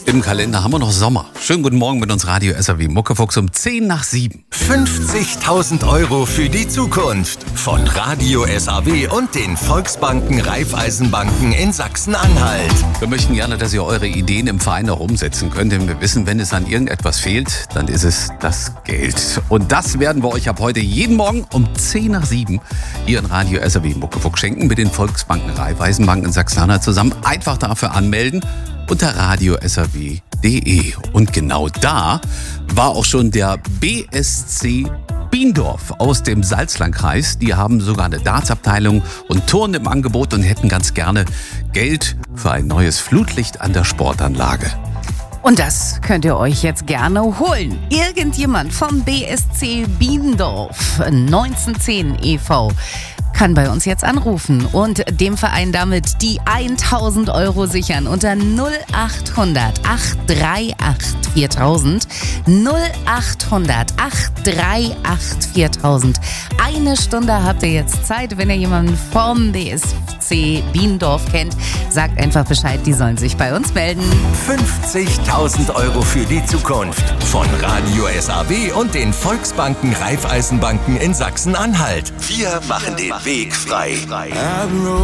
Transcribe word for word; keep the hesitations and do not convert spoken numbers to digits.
Im Kalender haben wir noch Sommer. Schönen guten Morgen mit uns Radio S R W Muckefuchs um zehn nach sieben. fünfzigtausend Euro für die Zukunft von Radio S R W und den Volksbanken Raiffeisenbanken in Sachsen-Anhalt. Wir möchten gerne, dass ihr eure Ideen im Verein auch umsetzen könnt, denn wir wissen, wenn es an irgendetwas fehlt, dann ist es das Geld. Und das werden wir euch ab heute jeden Morgen um zehn nach sieben hier in Radio S R W Muckefuchs schenken mit den Volksbanken Raiffeisenbanken in Sachsen-Anhalt zusammen. Einfach dafür anmelden unter radio s r w punkt d e. Und genau da war auch schon der B S C Biendorf aus dem Salzlandkreis. Die haben sogar eine Dartsabteilung und Turnen im Angebot und hätten ganz gerne Geld für ein neues Flutlicht an der Sportanlage. Und das könnt ihr euch jetzt gerne holen. Irgendjemand vom B S C Biendorf neunzehnhundertzehn e V kann bei uns jetzt anrufen und dem Verein damit die tausend Euro sichern unter null acht hundert acht drei acht viertausend. null acht hundert acht drei acht viertausend. Eine Stunde habt ihr jetzt Zeit. Wenn ihr jemanden vom B S C Biendorf kennt, sagt einfach Bescheid, die sollen sich bei uns melden. fünfzigtausend Euro für die Zukunft von Radio S R W und den Volksbanken Raiffeisenbanken in Sachsen-Anhalt. Wir machen den Weg frei.